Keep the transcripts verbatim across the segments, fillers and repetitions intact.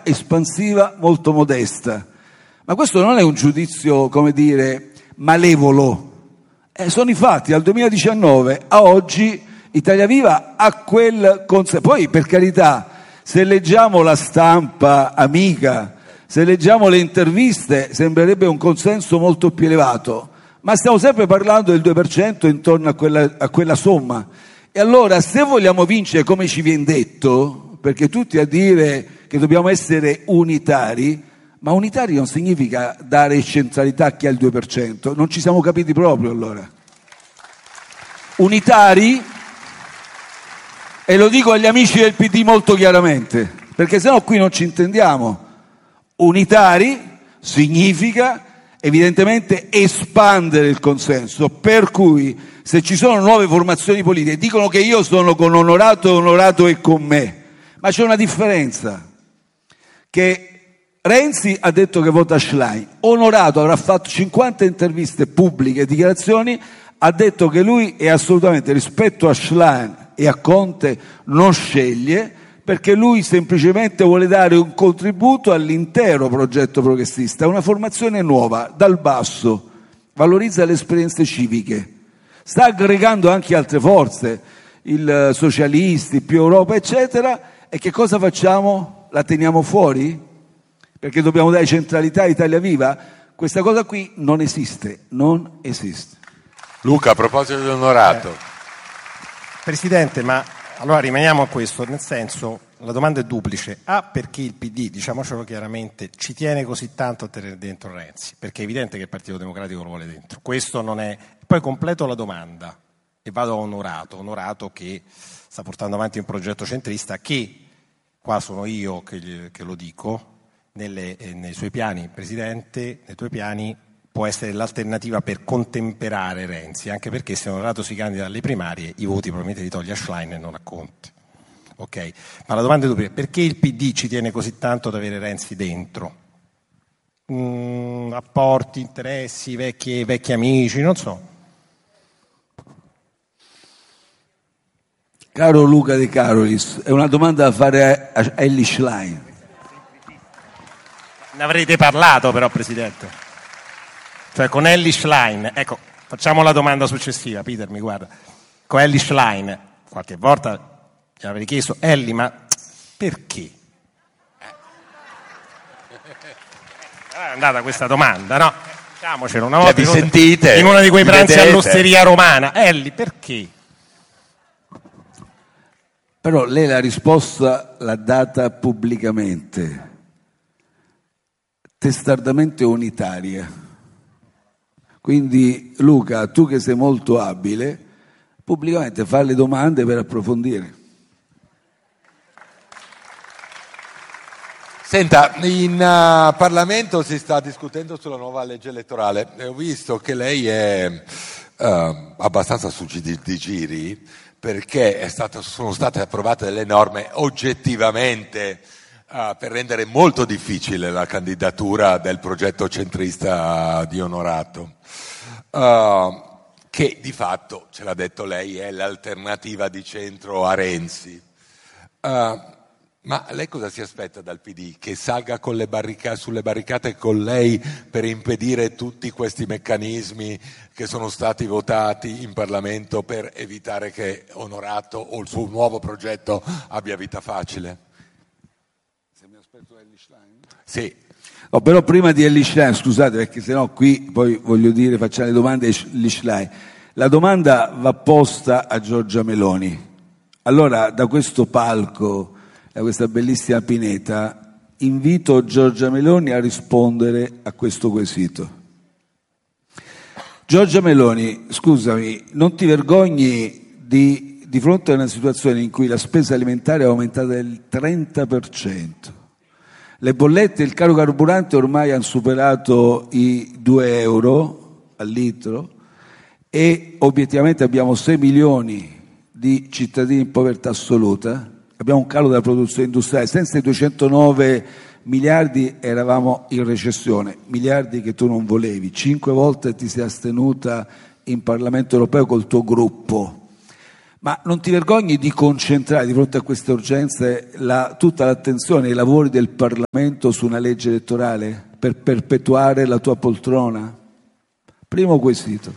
espansiva molto modesta. Ma questo non è un giudizio, come dire, malevolo. Eh, sono i fatti. Dal duemiladiciannove a oggi Italia Viva ha quel consenso. Poi, per carità, se leggiamo la stampa amica, se leggiamo le interviste, sembrerebbe un consenso molto più elevato, ma stiamo sempre parlando del due per cento intorno a quella, a quella somma. E allora, se vogliamo vincere come ci viene detto, perché tutti a dire che dobbiamo essere unitari, ma unitari non significa dare centralità a chi ha il due per cento, non ci siamo capiti proprio allora. Unitari, e lo dico agli amici del P D molto chiaramente, perché sennò qui non ci intendiamo, unitari significa evidentemente espandere il consenso, per cui se ci sono nuove formazioni politiche dicono che io sono con Onorato, Onorato è con me, ma c'è una differenza, che Renzi ha detto che vota Schlein, Onorato avrà fatto cinquanta interviste pubbliche e dichiarazioni, ha detto che lui è assolutamente, rispetto a Schlein e a Conte, non sceglie, perché lui semplicemente vuole dare un contributo all'intero progetto progressista, una formazione nuova, dal basso, valorizza le esperienze civiche, sta aggregando anche altre forze, il socialisti, più Europa, eccetera, e che cosa facciamo? La teniamo fuori? Perché dobbiamo dare centralità a Italia Viva? Questa cosa qui non esiste, non esiste. Luca, a proposito di Onorato. Eh, Presidente, ma allora rimaniamo a questo, nel senso, la domanda è duplice. A, perché il P D, diciamocelo chiaramente, ci tiene così tanto a tenere dentro Renzi? Perché è evidente che il Partito Democratico lo vuole dentro. Questo non è... Poi completo la domanda e vado a Onorato. Onorato che sta portando avanti un progetto centrista che, qua sono io che, gli, che lo dico, nelle, eh, nei suoi piani, Presidente, nei tuoi piani può essere l'alternativa per contemperare Renzi, anche perché se Onorato si candida alle primarie i voti probabilmente li toglie a Schlein e non a Conte. Ok, ma la domanda è duplice: perché il P D ci tiene così tanto ad avere Renzi dentro? Mm, apporti, interessi, vecchi, vecchi amici, non so. Caro Luca De Carolis, è una domanda da fare a Elly Schlein. Ne avrete parlato però, Presidente. Cioè con Elly Schlein, ecco, facciamo la domanda successiva, Peter mi guarda. Con Elly Schlein, qualche volta mi avrei chiesto, Elly, ma perché? È andata questa domanda, no? Diciamocelo una volta. Cioè, vi sentite? In uno di quei pranzi vedete? all'osteria romana. Elly, perché? Però lei la risposta l'ha data pubblicamente, testardamente unitaria. Quindi Luca, tu che sei molto abile, pubblicamente fa le domande per approfondire. Senta, in uh, Parlamento si sta discutendo sulla nuova legge elettorale e ho visto che lei è uh, abbastanza su di, di giri, perché è stato, sono state approvate delle norme oggettivamente uh, per rendere molto difficile la candidatura del progetto centrista di Onorato, uh, che di fatto, ce l'ha detto lei, è l'alternativa di centro a Renzi. Uh, Ma lei cosa si aspetta dal P D? Che salga con le barrica- sulle barricate con lei per impedire tutti questi meccanismi che sono stati votati in Parlamento per evitare che Onorato o il suo nuovo progetto abbia vita facile? Se mi aspetto Elly Schlein? Sì. Oh, però prima di Elly Schlein, scusate, perché sennò qui poi voglio dire, facciamo le domande a Elly Schlein. La domanda va posta a Giorgia Meloni. Allora, da questo palco, da questa bellissima pineta, invito Giorgia Meloni a rispondere a questo quesito. Giorgia Meloni, scusami, non ti vergogni di, di fronte a una situazione in cui la spesa alimentare è aumentata del trenta per cento, le bollette e il caro carburante ormai hanno superato i due euro al litro e obiettivamente abbiamo sei milioni di cittadini in povertà assoluta? Abbiamo un calo della produzione industriale, senza i duecentonove miliardi eravamo in recessione, miliardi che tu non volevi, cinque volte ti sei astenuta in Parlamento europeo col tuo gruppo. Ma non ti vergogni di concentrare di fronte a queste urgenze la, tutta l'attenzione e i lavori del Parlamento su una legge elettorale per perpetuare la tua poltrona? Primo quesito.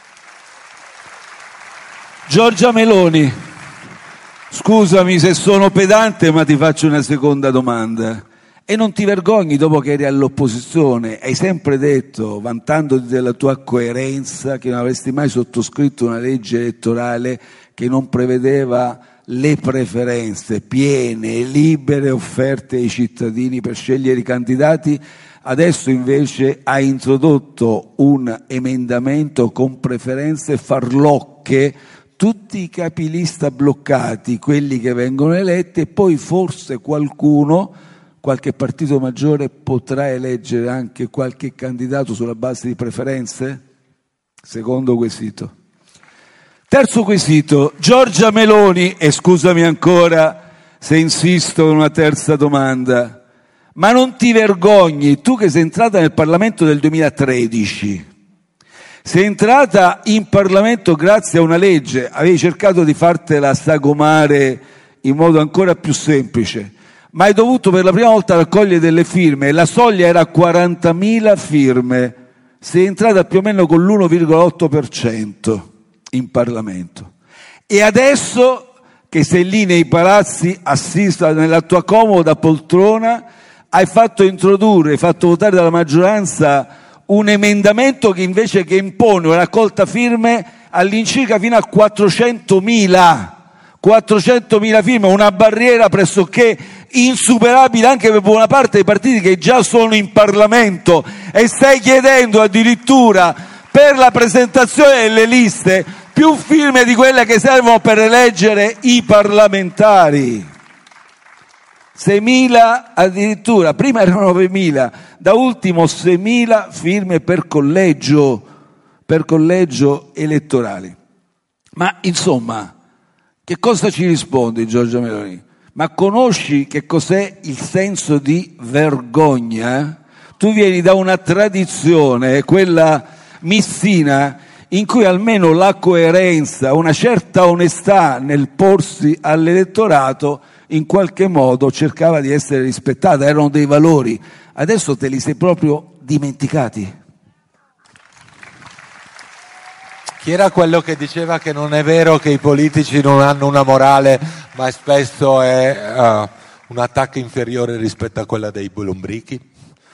Giorgia Meloni, scusami se sono pedante, ma ti faccio una seconda domanda. E non ti vergogni, dopo che eri all'opposizione, hai sempre detto, vantandoti della tua coerenza, che non avresti mai sottoscritto una legge elettorale che non prevedeva le preferenze piene e libere offerte ai cittadini per scegliere i candidati. Adesso invece hai introdotto un emendamento con preferenze farlocche, tutti i capilista bloccati, quelli che vengono eletti, e poi forse qualcuno, qualche partito maggiore, potrà eleggere anche qualche candidato sulla base di preferenze? Secondo quesito. Terzo quesito, Giorgia Meloni, e scusami ancora se insisto in una terza domanda, ma non ti vergogni, tu che sei entrata nel Parlamento nel duemilatredici, sei entrata in Parlamento grazie a una legge, avevi cercato di fartela sagomare in modo ancora più semplice, ma hai dovuto per la prima volta raccogliere delle firme, la soglia era quarantamila firme, sei entrata più o meno con l'uno virgola otto per cento in Parlamento. E adesso che sei lì nei palazzi, assista nella tua comoda poltrona, hai fatto introdurre, hai fatto votare dalla maggioranza un emendamento che invece che impone una raccolta firme all'incirca fino a quattrocentomila, quattrocentomila firme, una barriera pressoché insuperabile anche per buona parte dei partiti che già sono in Parlamento, e stai chiedendo addirittura per la presentazione delle liste più firme di quelle che servono per eleggere i parlamentari. seimila addirittura, prima erano novemila, da ultimo seimila firme per collegio, per collegio elettorale. Ma insomma, che cosa ci rispondi, Giorgia Meloni? Ma conosci che cos'è il senso di vergogna? Tu vieni da una tradizione, quella missina, in cui almeno la coerenza, una certa onestà nel porsi all'elettorato in qualche modo cercava di essere rispettata, erano dei valori. Adesso te li sei proprio dimenticati. Chi era quello che diceva che non è vero che i politici non hanno una morale, ma spesso è uh, un attacco inferiore rispetto a quella dei lombrichi?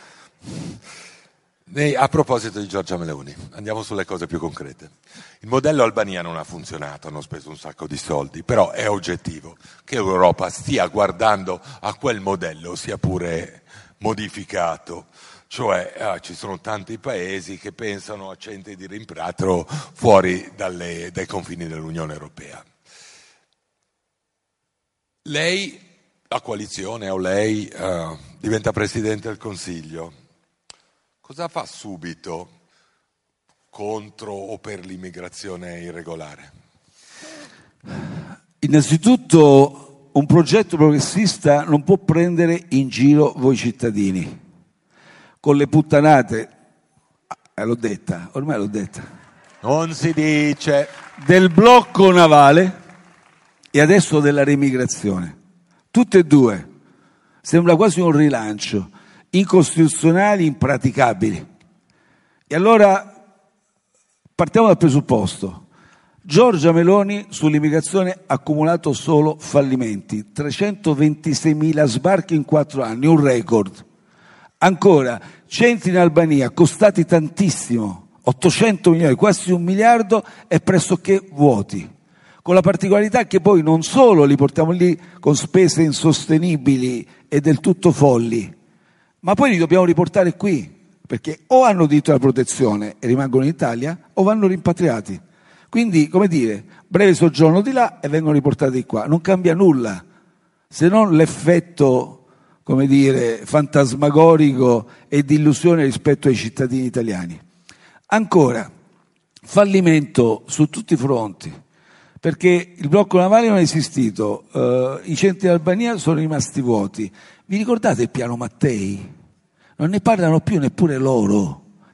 A proposito di Giorgia Meloni, andiamo sulle cose più concrete. Il modello Albania non ha funzionato, hanno speso un sacco di soldi, però è oggettivo che l'Europa stia guardando a quel modello, sia pure modificato. Cioè eh, ci sono tanti paesi che pensano a centri di rimpatrio fuori dalle, dai confini dell'Unione Europea. Lei, la coalizione o lei eh, diventa Presidente del Consiglio. Cosa fa subito contro o per l'immigrazione irregolare? Innanzitutto, un progetto progressista non può prendere in giro voi cittadini con le puttanate, eh, l'ho detta, ormai l'ho detta, non si dice, del blocco navale e adesso della remigrazione. Tutte e due. Sembra quasi un rilancio. Incostituzionali, impraticabili. E allora partiamo dal presupposto. Giorgia Meloni sull'immigrazione ha accumulato solo fallimenti, trecentoventiseimila sbarchi in quattro anni, un record. Ancora, centri in Albania costati tantissimo, ottocento milioni, quasi un miliardo, e pressoché vuoti. Con la particolarità che poi non solo li portiamo lì con spese insostenibili e del tutto folli, ma poi li dobbiamo riportare qui, perché o hanno diritto alla protezione e rimangono in Italia, o vanno rimpatriati. Quindi, come dire, breve soggiorno di là e vengono riportati qua. Non cambia nulla, se non l'effetto, come dire, fantasmagorico e di illusione rispetto ai cittadini italiani. Ancora, fallimento su tutti i fronti, perché il blocco navale non è esistito, uh, i centri in Albania sono rimasti vuoti. Vi ricordate il piano Mattei? Non ne parlano più neppure loro.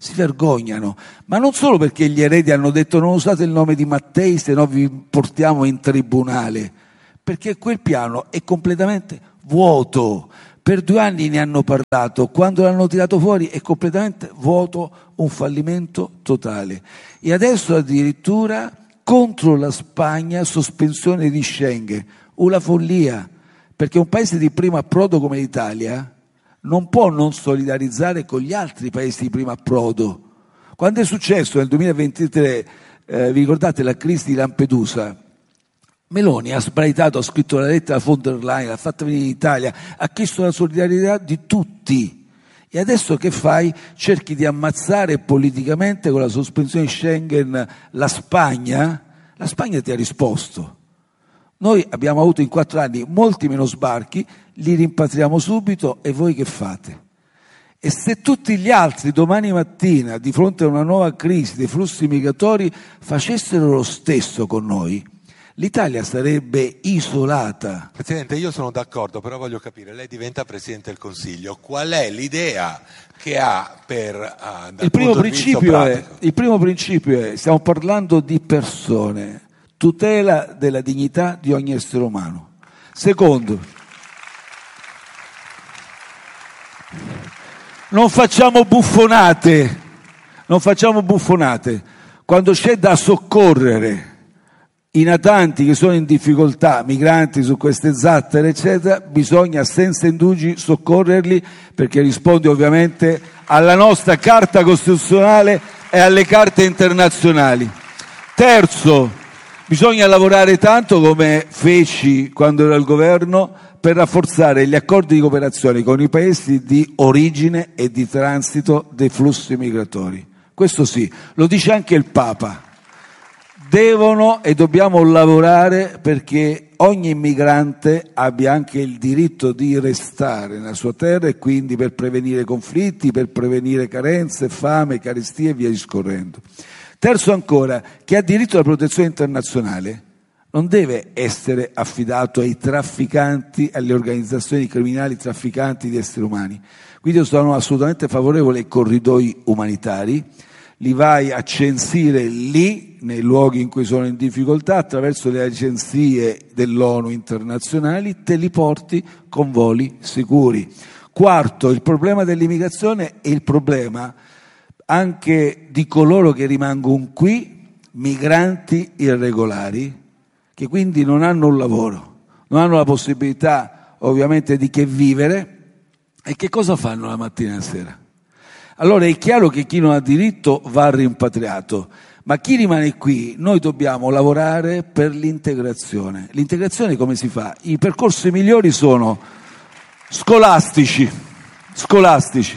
si vergognano, ma non solo perché gli eredi hanno detto non usate il nome di Mattei se no vi portiamo in tribunale, perché quel piano è completamente vuoto. Per due anni ne hanno parlato, quando l'hanno tirato fuori è completamente vuoto, un fallimento totale. E adesso addirittura contro la Spagna sospensione di Schengen, una follia, perché un paese di primo approdo come l'Italia non può non solidarizzare con gli altri paesi di primo approdo. Quando è successo nel duemilaventitré, eh, vi ricordate la crisi di Lampedusa? Meloni ha sbraitato, ha scritto la lettera a von der Leyen, l'ha fatta venire in Italia, ha chiesto la solidarietà di tutti. E adesso che fai? Cerchi di ammazzare politicamente con la sospensione di Schengen la Spagna? La Spagna ti ha risposto. Noi abbiamo avuto in quattro anni molti meno sbarchi, li rimpatriamo subito e voi che fate? E se tutti gli altri domani mattina, di fronte a una nuova crisi dei flussi migratori, facessero lo stesso con noi, l'Italia sarebbe isolata. Presidente, io sono d'accordo, però voglio capire, lei diventa Presidente del Consiglio, qual è l'idea che ha per uh, dal il primo punto di vista principio è, pratico? il primo principio è, stiamo parlando di persone, tutela della dignità di ogni essere umano. Secondo, non facciamo buffonate, non facciamo buffonate. Quando c'è da soccorrere i natanti che sono in difficoltà, migranti su queste zattere, eccetera, bisogna senza indugi soccorrerli, perché risponde ovviamente alla nostra Carta Costituzionale e alle carte internazionali. Terzo, bisogna lavorare tanto, come feci quando ero al governo, per rafforzare gli accordi di cooperazione con i paesi di origine e di transito dei flussi migratori. Questo sì, lo dice anche il Papa. Devono e dobbiamo lavorare perché ogni immigrante abbia anche il diritto di restare nella sua terra e quindi per prevenire conflitti, per prevenire carenze, fame, carestie e via discorrendo. Terzo ancora, chi ha diritto alla protezione internazionale non deve essere affidato ai trafficanti, alle organizzazioni criminali trafficanti di esseri umani. Quindi io sono assolutamente favorevole ai corridoi umanitari, li vai a censire lì, nei luoghi in cui sono in difficoltà, attraverso le agenzie dell'ONU internazionali, te li porti con voli sicuri. Quarto, il problema dell'immigrazione è il problema anche di coloro che rimangono qui, migranti irregolari, che quindi non hanno un lavoro, non hanno la possibilità ovviamente di che vivere, e che cosa fanno la mattina e la sera? Allora è chiaro che chi non ha diritto va rimpatriato, ma chi rimane qui noi dobbiamo lavorare per l'integrazione. L'integrazione come si fa? I percorsi migliori sono scolastici, scolastici,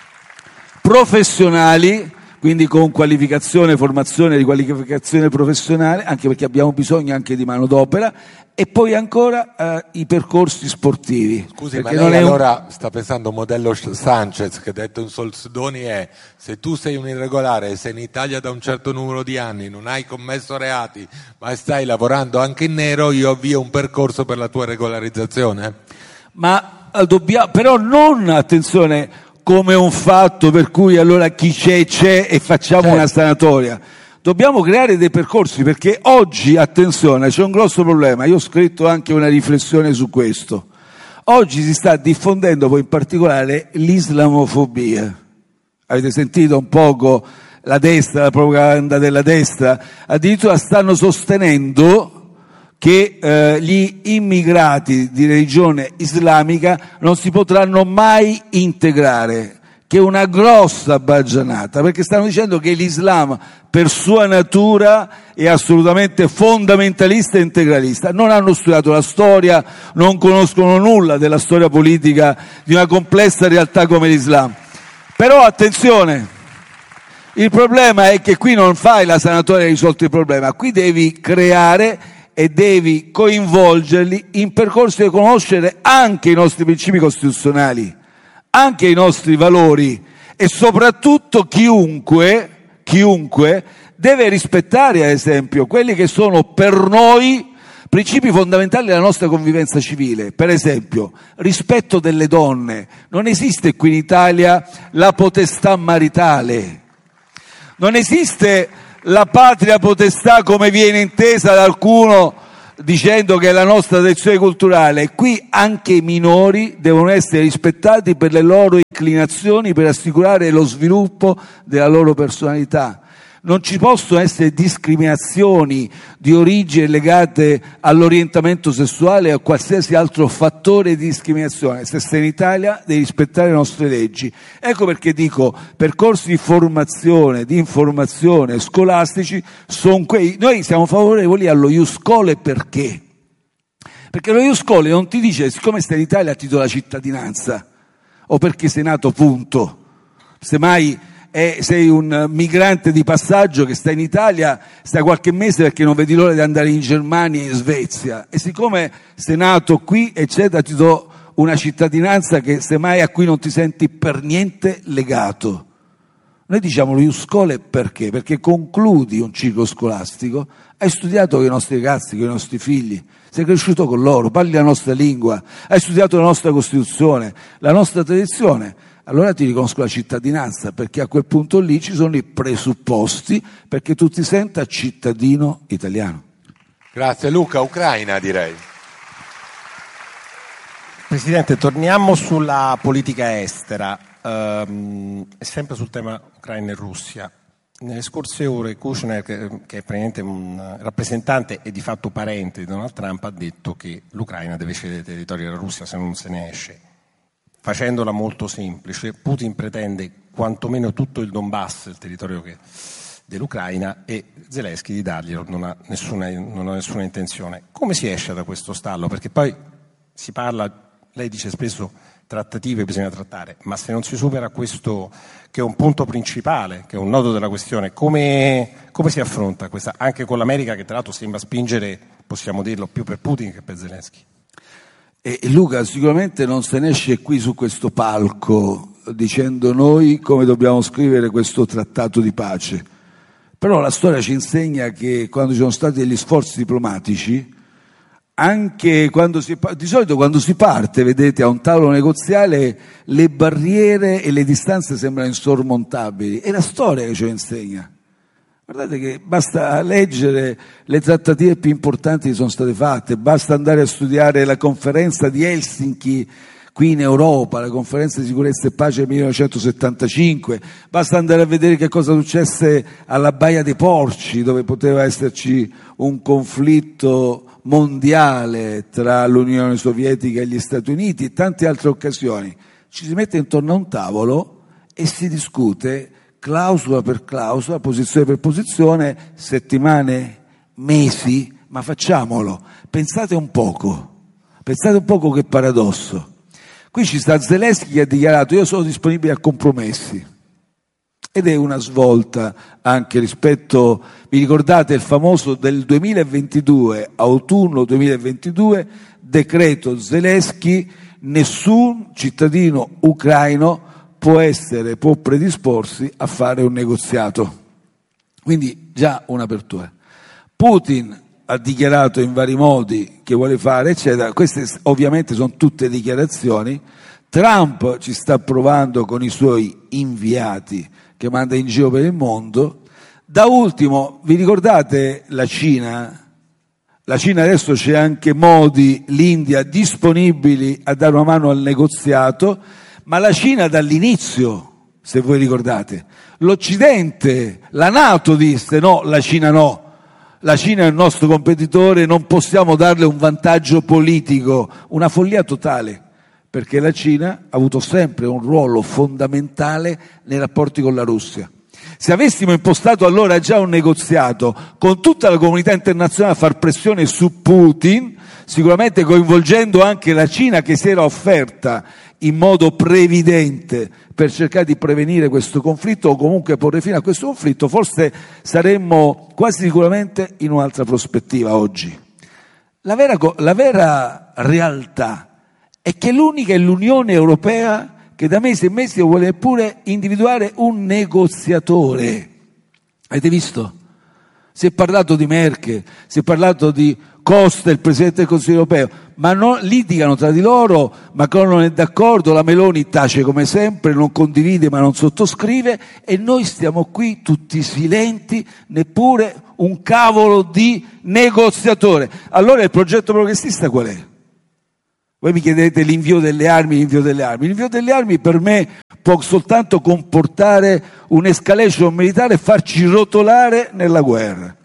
professionali, quindi con qualificazione, formazione, riqualificazione professionale, anche perché abbiamo bisogno anche di manodopera, e poi ancora eh, i percorsi sportivi. Scusi, ma lei non è allora un... sta pensando a un modello Sanchez, che detto in soldoni è: se tu sei un irregolare, sei in Italia da un certo numero di anni, non hai commesso reati, ma stai lavorando anche in nero, io avvio un percorso per la tua regolarizzazione? Ma eh, dobbiamo, però non, attenzione, come un fatto per cui allora chi c'è c'è e facciamo certo. una sanatoria. Dobbiamo creare dei percorsi, perché oggi, attenzione, c'è un grosso problema. Io ho scritto anche una riflessione su questo. Oggi si sta diffondendo poi in particolare l'islamofobia. Avete sentito un poco la destra, la propaganda della destra? Addirittura stanno sostenendo che eh, gli immigrati di religione islamica non si potranno mai integrare, che è una grossa baggianata, perché stanno dicendo che l'Islam per sua natura è assolutamente fondamentalista e integralista. Non hanno studiato la storia, non conoscono nulla della storia politica di una complessa realtà come l'Islam. Però attenzione, il problema è che qui non fai la sanatoria e risolto il problema, qui devi creare e devi coinvolgerli in percorsi di conoscere anche i nostri principi costituzionali, anche i nostri valori, e soprattutto chiunque, chiunque deve rispettare, ad esempio, quelli che sono per noi principi fondamentali della nostra convivenza civile. Per esempio, rispetto delle donne. Non esiste qui in Italia la potestà maritale. Non esiste la patria potestà come viene intesa da qualcuno dicendo che è la nostra tradizione culturale. Qui anche i minori devono essere rispettati per le loro inclinazioni, per assicurare lo sviluppo della loro personalità. Non ci possono essere discriminazioni di origine legate all'orientamento sessuale o a qualsiasi altro fattore di discriminazione. Se sei in Italia devi rispettare le nostre leggi. Ecco perché dico, percorsi di formazione, di informazione scolastici sono quei. Noi siamo favorevoli allo Ius Scholae perché? Perché lo Ius Scholae non ti dice siccome stai in Italia ti do la cittadinanza o perché sei nato punto. Semmai e sei un migrante di passaggio che sta in Italia, stai qualche mese perché non vedi l'ora di andare in Germania e in Svezia, e siccome sei nato qui eccetera ti do una cittadinanza che semmai a cui non ti senti per niente legato. Noi diciamo lo Ius Scholae perché? Perché concludi un ciclo scolastico, hai studiato con i nostri ragazzi, con i nostri figli, sei cresciuto con loro, parli la nostra lingua, hai studiato la nostra Costituzione, la nostra tradizione. Allora ti riconosco la cittadinanza, perché a quel punto lì ci sono i presupposti perché tu ti senta cittadino italiano. Grazie Luca, Ucraina direi. Presidente, torniamo sulla politica estera, ehm, e sempre sul tema Ucraina e Russia. Nelle scorse ore Kushner, che, che è praticamente un rappresentante e di fatto parente di Donald Trump, ha detto che l'Ucraina deve cedere territorio alla Russia se non se ne esce. Facendola molto semplice, Putin pretende quantomeno tutto il Donbass, il territorio che, dell'Ucraina, e Zelensky di darglielo non ha, nessuna, non ha nessuna intenzione. Come si esce da questo stallo? Perché poi si parla, lei dice spesso trattative bisogna trattare, ma se non si supera questo, che è un punto principale, che è un nodo della questione, come, come si affronta questa, anche con l'America che tra l'altro sembra spingere, possiamo dirlo, più per Putin che per Zelensky? E Luca, sicuramente non se ne esce qui su questo palco dicendo noi come dobbiamo scrivere questo trattato di pace. Però la storia ci insegna che quando ci sono stati degli sforzi diplomatici, anche quando si, di solito quando si parte, vedete, a un tavolo negoziale, le barriere e le distanze sembrano insormontabili. È la storia che ce lo insegna. Guardate che basta leggere le trattative più importanti che sono state fatte, basta andare a studiare la conferenza di Helsinki qui in Europa, la conferenza di sicurezza e pace del millenovecentosettantacinque, basta andare a vedere che cosa successe alla Baia dei Porci, dove poteva esserci un conflitto mondiale tra l'Unione Sovietica e gli Stati Uniti e tante altre occasioni. Ci si mette intorno a un tavolo e si discute clausola per clausola, posizione per posizione, settimane, mesi, ma facciamolo. Pensate un poco, pensate un poco che paradosso. Qui ci sta Zelensky che ha dichiarato io sono disponibile a compromessi. Ed è una svolta anche rispetto, vi ricordate il famoso del duemilaventidue, autunno duemilaventidue, decreto Zelensky, nessun cittadino ucraino può essere, può predisporsi a fare un negoziato. Quindi già un'apertura. Putin ha dichiarato in vari modi che vuole fare, eccetera. Queste ovviamente sono tutte dichiarazioni. Trump ci sta provando con i suoi inviati che manda in giro per il mondo. Da ultimo, vi ricordate la Cina? La Cina adesso c'è anche Modi, l'India disponibili a dare una mano al negoziato. Ma la Cina dall'inizio, se voi ricordate, l'Occidente, la NATO disse no, la Cina no, la Cina è il nostro competitore, non possiamo darle un vantaggio politico, una follia totale, perché la Cina ha avuto sempre un ruolo fondamentale nei rapporti con la Russia. Se avessimo impostato allora già un negoziato con tutta la comunità internazionale a far pressione su Putin, sicuramente coinvolgendo anche la Cina che si era offerta in modo previdente per cercare di prevenire questo conflitto o comunque porre fine a questo conflitto, forse saremmo quasi sicuramente in un'altra prospettiva oggi. La vera, la vera realtà è che l'unica è l'Unione Europea che da mesi e mesi vuole pure individuare un negoziatore. Avete visto? Si è parlato di Merkel, si è parlato di Costa, il Presidente del Consiglio europeo, ma non, litigano tra di loro, Macron non è d'accordo, la Meloni tace come sempre, non condivide ma non sottoscrive, e noi stiamo qui tutti silenti, neppure un cavolo di negoziatore. Allora il progetto progressista qual è? Voi mi chiedete l'invio delle armi, l'invio delle armi. L'invio delle armi per me può soltanto comportare un'escalation militare e farci rotolare nella guerra.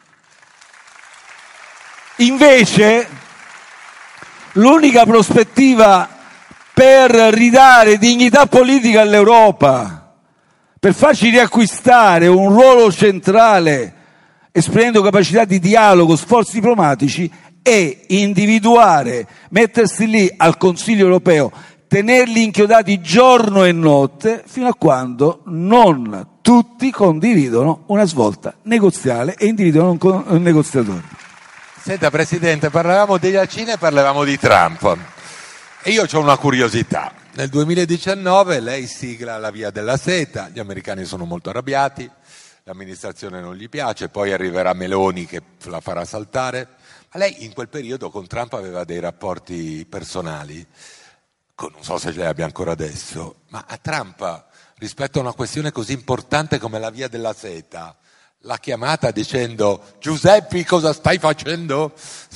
Invece, l'unica prospettiva per ridare dignità politica all'Europa, per farci riacquistare un ruolo centrale, esprimendo capacità di dialogo, sforzi diplomatici, è individuare, mettersi lì al Consiglio europeo, tenerli inchiodati giorno e notte, fino a quando non tutti condividono una svolta negoziale e individuano un, un negoziatore. Senta Presidente, parlavamo della Cina e parlavamo di Trump, e io ho una curiosità. Nel duemiladiciannove lei sigla la Via della Seta, gli americani sono molto arrabbiati, l'amministrazione non gli piace, poi arriverà Meloni che la farà saltare, ma lei in quel periodo con Trump aveva dei rapporti personali, non so se ce li abbia ancora adesso, ma a Trump, rispetto a una questione così importante come la Via della Seta, l'ha chiamata dicendo: Giuseppe, cosa stai facendo?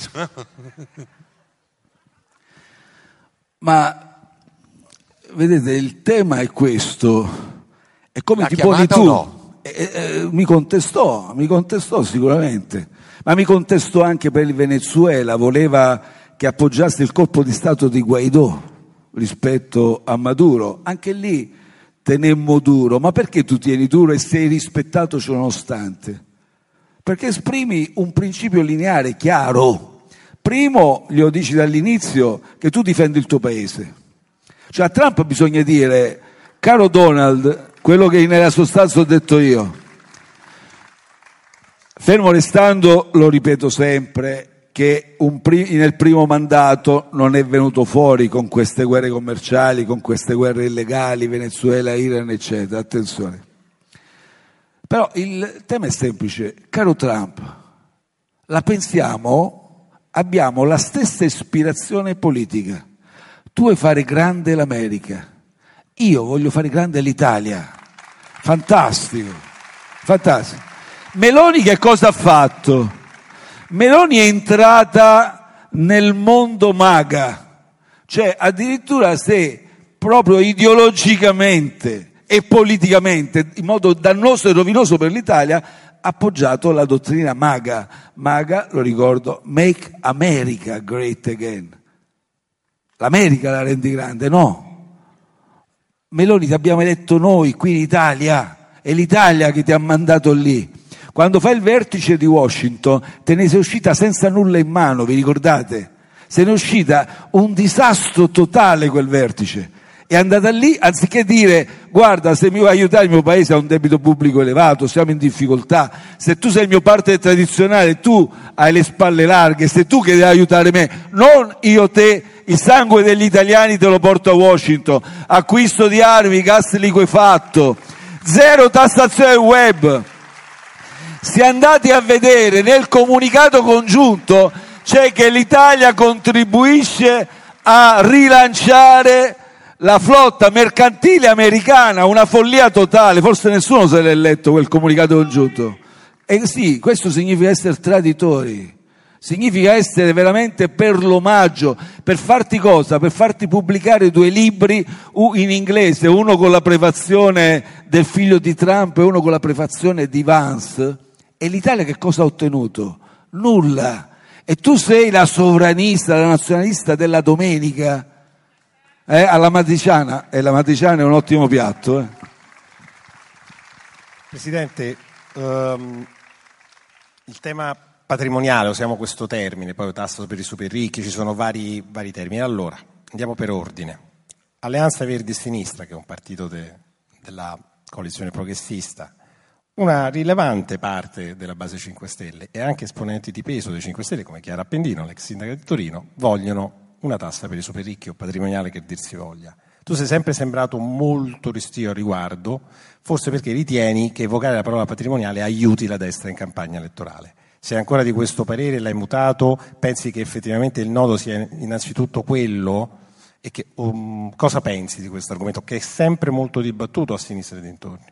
Ma vedete, il tema è questo, è come l'ha ti poni tu. No? Eh, eh, mi contestò, mi contestò sicuramente, ma mi contestò anche per il Venezuela, voleva che appoggiasse il colpo di Stato di Guaidó rispetto a Maduro, anche lì tenemmo duro. Ma perché tu tieni duro e sei rispettato ciononostante? Perché esprimi un principio lineare chiaro. Primo, glielo dici dall'inizio che tu difendi il tuo paese. Cioè a Trump bisogna dire: caro Donald, quello che nella sostanza ho detto io, fermo restando, lo ripeto sempre, che un pri- nel primo mandato non è venuto fuori con queste guerre commerciali, con queste guerre illegali, Venezuela, Iran, eccetera. Attenzione. Però il tema è semplice. Caro Trump, la pensiamo, abbiamo la stessa ispirazione politica. Tu vuoi fare grande l'America, io voglio fare grande l'Italia. Fantastico, fantastico. Meloni che cosa ha fatto? Meloni è entrata nel mondo MAGA, cioè addirittura se proprio ideologicamente e politicamente, in modo dannoso e rovinoso per l'Italia, ha appoggiato la dottrina MAGA. MAGA, lo ricordo, Make America Great Again. L'America la rendi grande, no. Meloni ti abbiamo eletto noi qui in Italia, è l'Italia che ti ha mandato lì. Quando fai il vertice di Washington te ne sei uscita senza nulla in mano, vi ricordate? Se ne è uscita un disastro totale quel vertice. È andata lì, anziché dire: guarda, se mi vuoi aiutare, il mio paese ha un debito pubblico elevato, siamo in difficoltà, se tu sei il mio partner tradizionale, tu hai le spalle larghe, sei tu che devi aiutare me, non io te. Il sangue degli italiani te lo porto a Washington, acquisto di armi, gas liquefatto, zero tassazione web. Se andate a vedere nel comunicato congiunto c'è che l'Italia contribuisce a rilanciare la flotta mercantile americana, una follia totale, forse nessuno se l'è letto quel comunicato congiunto. E sì, questo significa essere traditori, significa essere veramente per l'omaggio, per farti cosa? Per farti pubblicare due libri in inglese, uno con la prefazione del figlio di Trump e uno con la prefazione di Vance. E l'Italia che cosa ha ottenuto? Nulla. E tu sei la sovranista, la nazionalista della domenica, eh, alla matriciana, e la matriciana è un ottimo piatto. Eh. Presidente, um, il tema patrimoniale, usiamo questo termine, poi tasso per i super ricchi, ci sono vari, vari termini. Allora, andiamo per ordine. Alleanza Verdi Sinistra, che è un partito de, della coalizione progressista, una rilevante parte della base cinque Stelle e anche esponenti di peso dei cinque Stelle come Chiara Appendino, l'ex sindaca di Torino, vogliono una tassa per i super ricchi o patrimoniale che dir si voglia. Tu sei sempre sembrato molto restio al riguardo, forse perché ritieni che evocare la parola patrimoniale aiuti la destra in campagna elettorale. Sei ancora di questo parere? L'hai mutato? Pensi che effettivamente il nodo sia innanzitutto quello? E che, um, cosa pensi di questo argomento che è sempre molto dibattuto a sinistra e dintorni?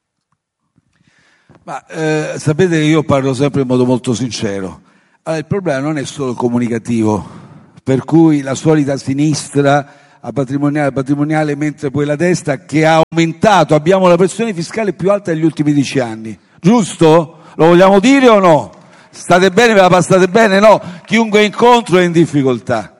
Ma eh, sapete che io parlo sempre in modo molto sincero. Allora, il problema non è solo comunicativo, per cui la solita sinistra a patrimoniale, patrimoniale, mentre poi la destra che ha aumentato, abbiamo la pressione fiscale più alta degli ultimi dieci anni, giusto? Lo vogliamo dire o no? State bene, ve la passate bene? No, chiunque incontro è in difficoltà.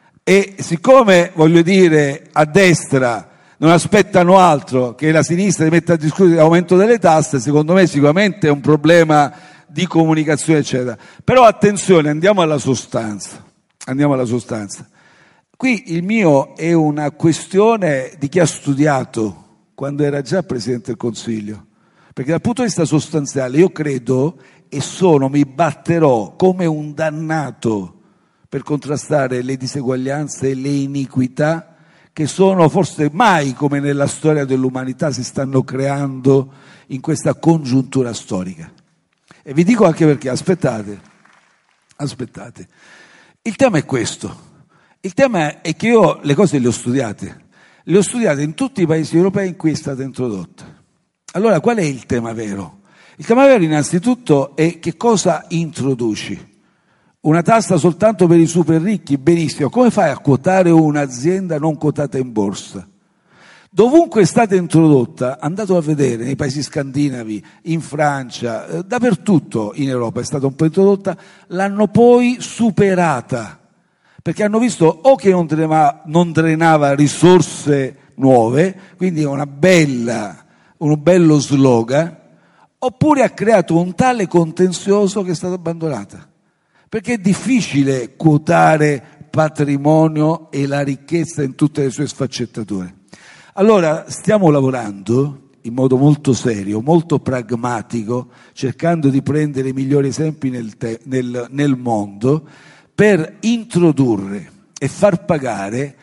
E siccome, voglio dire, a destra non aspettano altro che la sinistra metta a discutere l'aumento delle tasse, secondo me sicuramente è un problema di comunicazione, eccetera. Però attenzione, andiamo alla sostanza. Andiamo alla sostanza. Qui il mio è una questione di chi ha studiato quando era già Presidente del Consiglio. Perché dal punto di vista sostanziale io credo e sono, mi batterò come un dannato per contrastare le diseguaglianze e le iniquità che sono forse mai come nella storia dell'umanità si stanno creando in questa congiuntura storica. E vi dico anche perché, aspettate, aspettate, il tema è questo, il tema è che io le cose le ho studiate, le ho studiate in tutti i paesi europei in cui è stata introdotta. Allora qual è il tema vero? Il tema vero innanzitutto è che cosa introduci. Una tassa soltanto per i super ricchi? Benissimo, come fai a quotare un'azienda non quotata in borsa? Dovunque è stata introdotta, andate a vedere nei paesi scandinavi, in Francia, eh, dappertutto in Europa è stata un po' introdotta, l'hanno poi superata, perché hanno visto o che non drenava, non drenava risorse nuove, quindi una bella, un bello slogan, oppure ha creato un tale contenzioso che è stata abbandonata. Perché è difficile quotare patrimonio e la ricchezza in tutte le sue sfaccettature. Allora stiamo lavorando in modo molto serio, molto pragmatico, cercando di prendere i migliori esempi nel, te- nel, nel mondo per introdurre e far pagare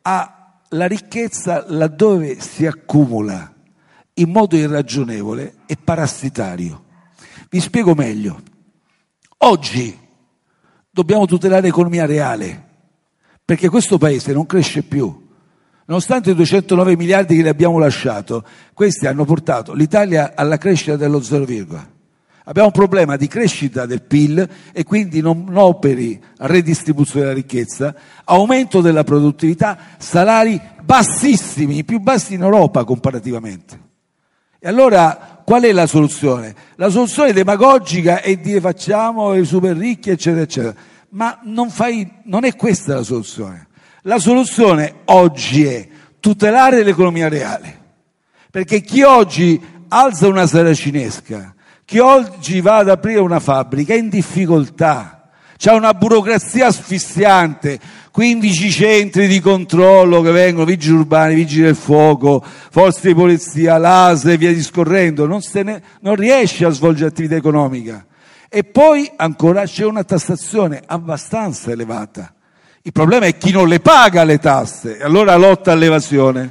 alla ricchezza laddove si accumula in modo irragionevole e parassitario. Vi spiego meglio. Oggi dobbiamo tutelare l'economia reale, perché questo paese non cresce più. Nonostante i duecentonove miliardi che le abbiamo lasciato, questi hanno portato l'Italia alla crescita dello zero virgola. Abbiamo un problema di crescita del P I L e quindi non operi redistribuzione della ricchezza, aumento della produttività, salari bassissimi, i più bassi in Europa comparativamente. E allora qual è la soluzione? La soluzione demagogica è dire facciamo i super ricchi, eccetera, eccetera. Ma non, fai, non è questa la soluzione. La soluzione oggi è tutelare l'economia reale. Perché chi oggi alza una saracinesca, chi oggi va ad aprire una fabbrica è in difficoltà. C'è una burocrazia asfissiante, quindici centri di controllo che vengono, vigili urbani, vigili del fuoco, forze di polizia, l'A S E, via discorrendo, non, se ne, non riesce a svolgere attività economica. E poi ancora c'è una tassazione abbastanza elevata. Il problema è chi non le paga le tasse, e allora lotta all'evasione.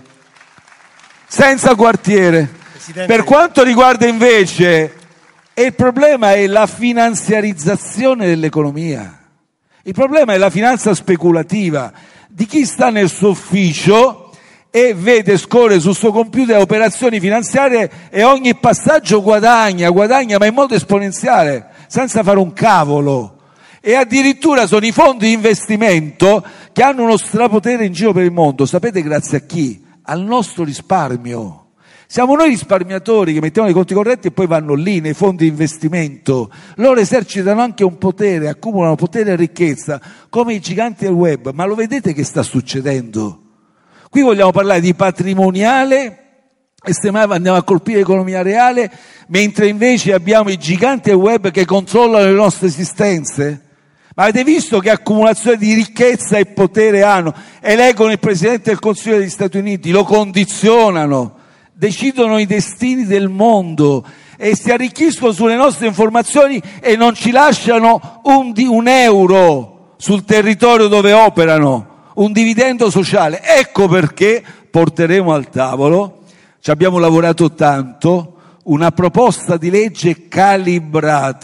Senza quartiere. Presidente. Per quanto riguarda invece, e il problema è la finanziarizzazione dell'economia. Il problema è la finanza speculativa di chi sta nel suo ufficio e vede scorrere sul suo computer operazioni finanziarie e ogni passaggio guadagna, guadagna ma in modo esponenziale, senza fare un cavolo. E addirittura sono i fondi di investimento che hanno uno strapotere in giro per il mondo. Sapete grazie a chi? Al nostro risparmio. Siamo noi risparmiatori che mettiamo i conti corretti e poi vanno lì nei fondi di investimento. Loro esercitano anche un potere, accumulano potere e ricchezza come i giganti del web. Ma lo vedete che sta succedendo? Qui vogliamo parlare di patrimoniale e semmai andiamo a colpire l'economia reale, mentre invece abbiamo i giganti del web che controllano le nostre esistenze. Ma avete visto che accumulazione di ricchezza e potere hanno? Eleggono il Presidente del Consiglio degli Stati Uniti, lo condizionano, decidono i destini del mondo e si arricchiscono sulle nostre informazioni e non ci lasciano un, di, un euro sul territorio dove operano, un dividendo sociale. Ecco perché porteremo al tavolo, ci abbiamo lavorato tanto, una proposta di legge calibrata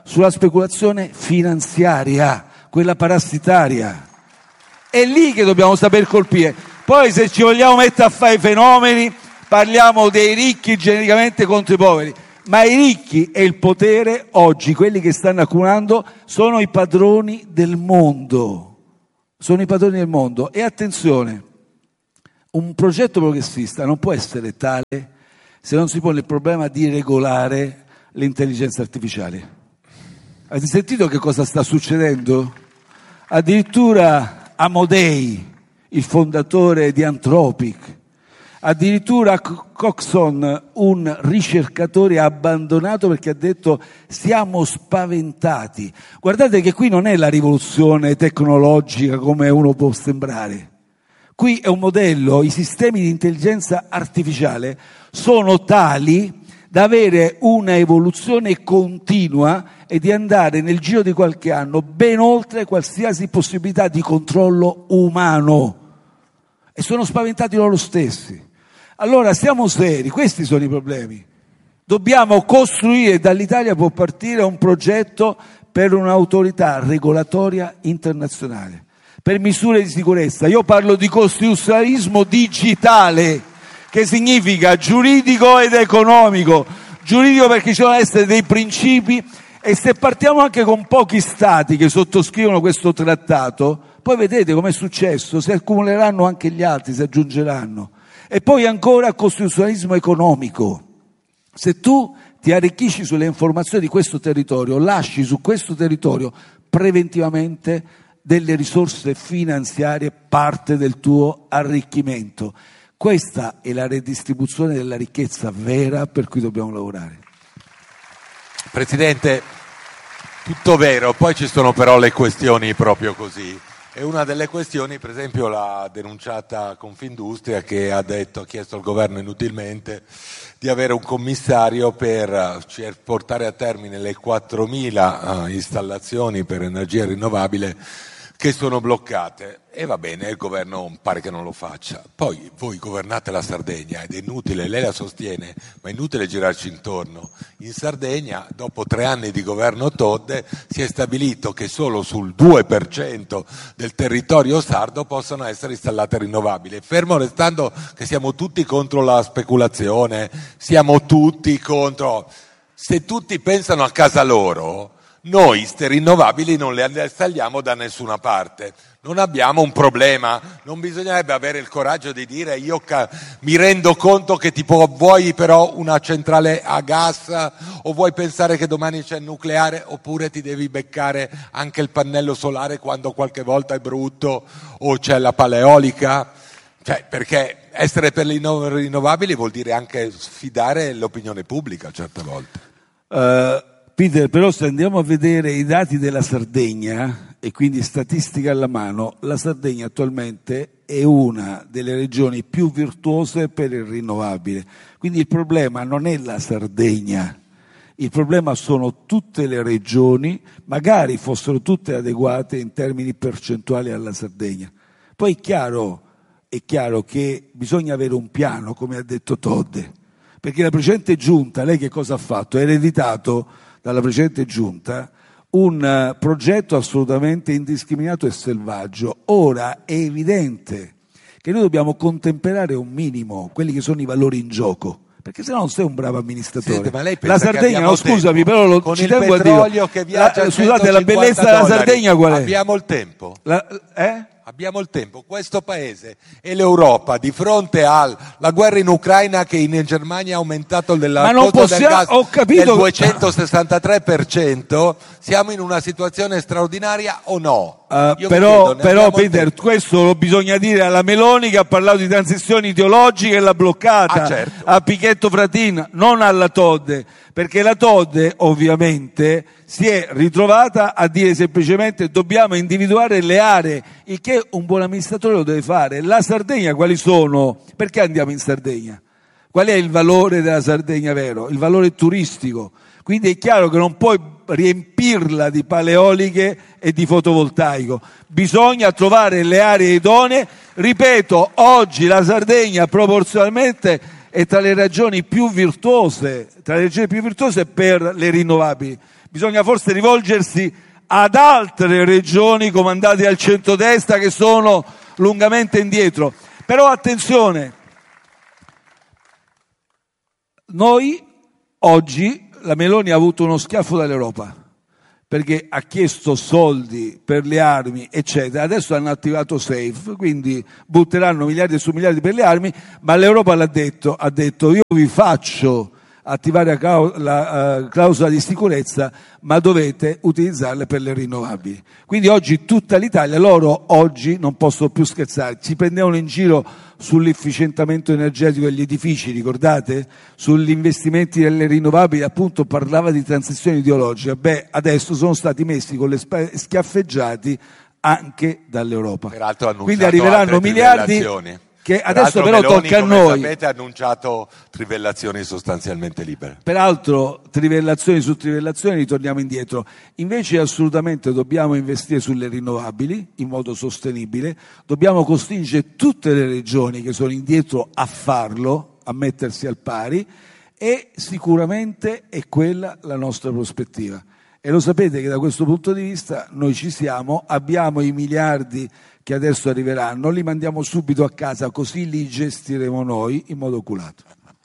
sulla speculazione finanziaria, quella parassitaria. È lì che dobbiamo saper colpire. Poi se ci vogliamo mettere a fare i fenomeni, parliamo dei ricchi genericamente contro i poveri, ma i ricchi e il potere oggi, quelli che stanno accumulando, sono i padroni del mondo. Sono i padroni del mondo. E attenzione, un progetto progressista non può essere tale se non si pone il problema di regolare l'intelligenza artificiale. Avete sentito che cosa sta succedendo? Addirittura Amodei, il fondatore di Anthropic, addirittura Coxon, un ricercatore, ha abbandonato perché ha detto siamo spaventati. Guardate che qui non è la rivoluzione tecnologica come uno può sembrare. Qui è un modello, i sistemi di intelligenza artificiale sono tali da avere una evoluzione continua e di andare nel giro di qualche anno ben oltre qualsiasi possibilità di controllo umano. E sono spaventati loro stessi. Allora siamo seri, questi sono i problemi. Dobbiamo costruire, dall'Italia può partire un progetto per un'autorità regolatoria internazionale, per misure di sicurezza. Io parlo di costituzionalismo digitale, che significa giuridico ed economico. Giuridico perché ci devono essere dei principi, e se partiamo anche con pochi stati che sottoscrivono questo trattato, poi vedete com'è successo, si accumuleranno anche gli altri, si aggiungeranno. E poi ancora costituzionalismo economico. Se tu ti arricchisci sulle informazioni di questo territorio, lasci su questo territorio preventivamente delle risorse finanziarie, parte del tuo arricchimento. Questa è la redistribuzione della ricchezza vera per cui dobbiamo lavorare. Presidente, tutto vero, poi ci sono però le questioni proprio così. E una delle questioni, per esempio, l'ha denunciata Confindustria, che ha detto, ha chiesto al governo inutilmente di avere un commissario per portare a termine le quattromila installazioni per energia rinnovabile che sono bloccate. E va bene, il governo pare che non lo faccia. Poi voi governate la Sardegna ed è inutile, lei la sostiene, ma è inutile girarci intorno. In Sardegna, dopo tre anni di governo Todde, si è stabilito che solo sul due per cento del territorio sardo possono essere installate rinnovabili. Fermo restando che siamo tutti contro la speculazione, siamo tutti contro... Se tutti pensano a casa loro, noi ste rinnovabili non le installiamo da nessuna parte. Non abbiamo un problema, non bisognerebbe avere il coraggio di dire io ca- mi rendo conto che tipo vuoi però una centrale a gas o vuoi pensare che domani c'è il nucleare, oppure ti devi beccare anche il pannello solare quando qualche volta è brutto, o c'è la paleolica. Cioè, perché essere per le rinnovabili vuol dire anche sfidare l'opinione pubblica certe volte. Uh... Peter, però se andiamo a vedere i dati della Sardegna, e quindi statistica alla mano, la Sardegna attualmente è una delle regioni più virtuose per il rinnovabile. Quindi il problema non è la Sardegna, il problema sono tutte le regioni, magari fossero tutte adeguate in termini percentuali alla Sardegna. Poi è chiaro, è chiaro che bisogna avere un piano, come ha detto Todde, perché la precedente giunta, lei che cosa ha fatto? Ha ereditato dalla precedente giunta un uh, progetto assolutamente indiscriminato e selvaggio. Ora è evidente che noi dobbiamo contemperare un minimo quelli che sono i valori in gioco, perché se no non sei un bravo amministratore. Sente, ma lei la Sardegna, no, scusami, tempo, però lo, con ci il tengo a dire. Che viaggia la, scusate, la bellezza dollari. della Sardegna qual è? Abbiamo il tempo. La, eh? Abbiamo il tempo. Questo paese e l'Europa, di fronte alla guerra in Ucraina che in Germania ha aumentato della costo del gas ho capito... del duecentosessantatré per cento, siamo in una situazione straordinaria o no? Uh, però, chiedo, però Peter, questo lo bisogna dire alla Meloni, che ha parlato di transizione ideologica e l'ha bloccata, ah, certo. a Pichetto Fratin, non alla Todde, perché la Todde ovviamente si è ritrovata a dire semplicemente dobbiamo individuare le aree, il che un buon amministratore lo deve fare. La Sardegna quali sono? Perché andiamo in Sardegna? Qual è il valore della Sardegna vero? Il valore turistico. Quindi è chiaro che non puoi riempirla di paleoliche e di fotovoltaico. Bisogna trovare le aree idonee. Ripeto, oggi la Sardegna proporzionalmente è tra le regioni più virtuose, tra le regioni più virtuose per le rinnovabili. bisogna forse rivolgersi ad altre regioni comandate al centrodestra che sono lungamente indietro. Però attenzione, noi oggi, la Meloni ha avuto uno schiaffo dall'Europa, perché ha chiesto soldi per le armi, eccetera. Adesso hanno attivato SAFE, quindi butteranno miliardi su miliardi per le armi, ma l'Europa l'ha detto, ha detto io vi faccio attivare la uh, clausola di sicurezza, ma dovete utilizzarle per le rinnovabili. Quindi oggi tutta l'Italia, loro oggi non possono più scherzare, ci prendevano in giro sull'efficientamento energetico degli edifici, ricordate? Sugli investimenti delle rinnovabili, appunto parlava di transizione ideologica. Beh, adesso sono stati messi con le spalle schiaffeggiati anche dall'Europa. Peraltro hanno quindi arriveranno miliardi che adesso però Meloni, tocca a come noi. Sapete, ha annunciato trivellazioni sostanzialmente libere. Peraltro trivellazioni su trivellazioni ritorniamo indietro. Invece assolutamente dobbiamo investire sulle rinnovabili in modo sostenibile, dobbiamo costringere tutte le regioni che sono indietro a farlo, a mettersi al pari, e sicuramente è quella la nostra prospettiva. E lo sapete che da questo punto di vista noi ci siamo, abbiamo i miliardi che adesso arriveranno, li mandiamo subito a casa, così li gestiremo noi in modo oculato.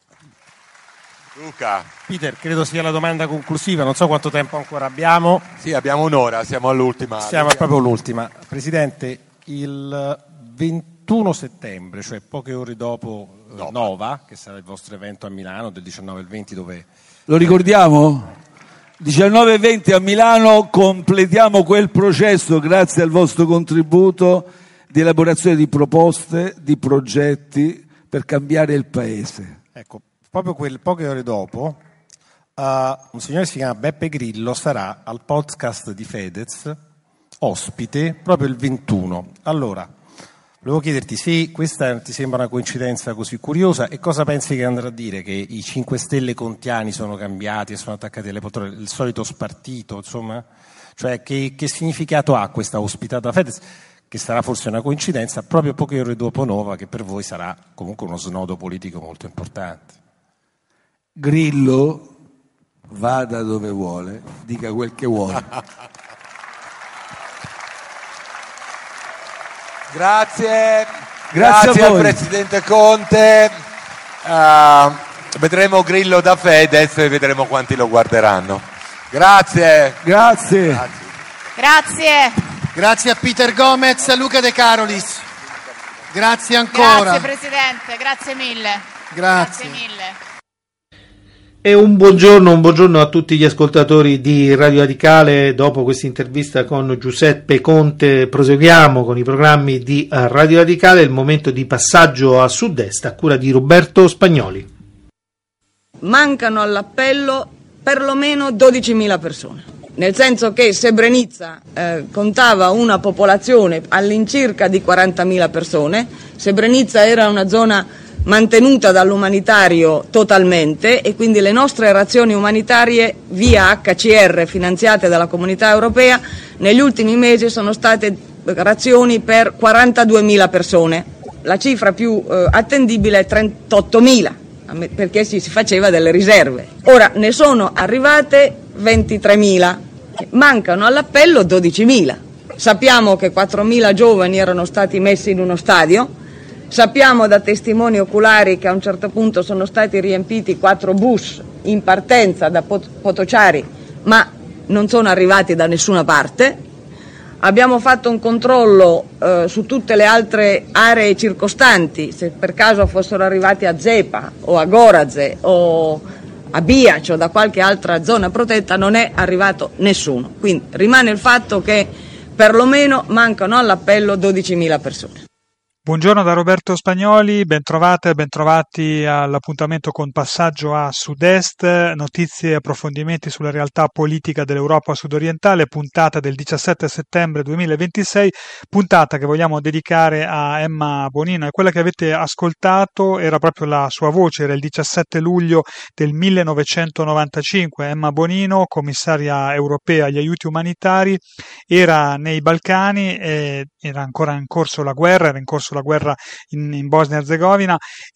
Luca. Peter, credo sia la domanda conclusiva, non so quanto tempo ancora abbiamo. Sì, abbiamo un'ora, siamo all'ultima. Siamo proprio all'ultima. Presidente, il ventuno settembre, cioè poche ore dopo Nova. Nova, che sarà il vostro evento a Milano del diciannove al venti, dove... Lo ricordiamo? diciannove e venti a Milano completiamo quel processo grazie al vostro contributo di elaborazione di proposte, di progetti per cambiare il Paese. Ecco, proprio quel poche ore dopo uh, un signore che si chiama Beppe Grillo sarà al podcast di Fedez ospite proprio il ventuno. Allora, volevo chiederti se questa ti sembra una coincidenza così curiosa e cosa pensi che andrà a dire, che i cinque Stelle contiani sono cambiati e sono attaccati alle poltrone, il solito spartito, insomma? Cioè che, che significato ha questa ospitata Fedez, che sarà forse una coincidenza proprio poche ore dopo Nova, che per voi sarà comunque uno snodo politico molto importante? Grillo vada dove vuole, dica quel che vuole. Grazie, grazie, grazie al Presidente Conte. Uh, vedremo Grillo da Fedez e vedremo quanti lo guarderanno. Grazie. Grazie. Grazie. Grazie, grazie a Peter Gomez, a Luca De Carolis. Grazie ancora. Grazie Presidente, grazie mille. Grazie, grazie mille. E un buongiorno, un buongiorno a tutti gli ascoltatori di Radio Radicale. Dopo questa intervista con Giuseppe Conte proseguiamo con i programmi di Radio Radicale, il momento di passaggio a Sud-Est a cura di Roberto Spagnoli. Mancano all'appello perlomeno dodicimila persone, nel senso che Srebrenica eh, contava una popolazione all'incirca di quarantamila persone. Srebrenica era una zona mantenuta dall'umanitario totalmente e quindi le nostre razioni umanitarie via acca ci erre finanziate dalla Comunità Europea negli ultimi mesi sono state razioni per quarantaduemila persone. La cifra più eh, attendibile è trentottomila, perché si, si faceva delle riserve. Ora ne sono arrivate ventitremila, mancano all'appello dodicimila. Sappiamo che quattromila giovani erano stati messi in uno stadio. Sappiamo da testimoni oculari che a un certo punto sono stati riempiti quattro bus in partenza da Potocari, ma non sono arrivati da nessuna parte. Abbiamo fatto un controllo eh, su tutte le altre aree circostanti, se per caso fossero arrivati a Zepa o a Gorazde o a Biac o da qualche altra zona protetta, non è arrivato nessuno. Quindi rimane il fatto che perlomeno mancano all'appello dodicimila persone. Buongiorno da Roberto Spagnoli, bentrovate e bentrovati all'appuntamento con Passaggio a Sud-Est, notizie e approfondimenti sulla realtà politica dell'Europa sudorientale, puntata del diciassette settembre duemilaventisei, puntata che vogliamo dedicare a Emma Bonino, e quella che avete ascoltato era proprio la sua voce, era il diciassette luglio del millenovecentonovantacinque. Emma Bonino, commissaria europea agli aiuti umanitari, era nei Balcani e era ancora in corso la guerra, era in corso la la guerra in, in Bosnia e Erzegovina,